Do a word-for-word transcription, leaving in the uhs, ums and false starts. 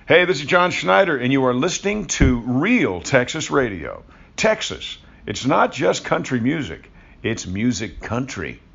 Hey, this is John Schneider, and you are listening to Real Texas Radio. Texas, it's not just country music, it's music country.